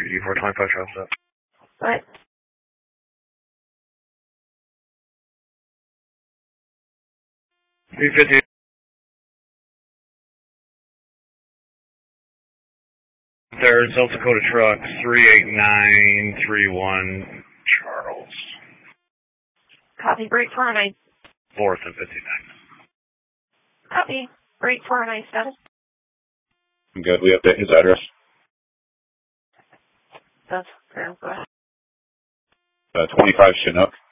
425 Charles up. What? $350. Third, South Dakota truck, 38931 Charles. Copy, break 409. 4th and 59. Copy, break 409 status. I'm good. We update his address. That's fair. Go ahead. 25 Chinook.